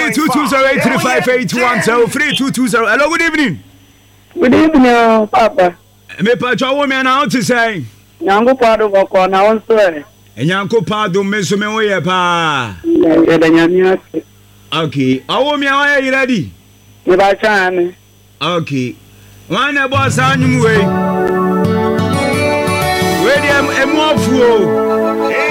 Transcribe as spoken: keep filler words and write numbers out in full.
three two two zero eight three five eight one zero three two two zero. Hello, good evening. Good evening, Papa. Me pacho wo me na o ti say. Nyango pado ko na won so e. Nyango pado me so me wo ye pa. E da nyamia. Okay. Awo me wa ye ready? Me ba chan. Okay. One e boss anyum we. We dem emu afu o.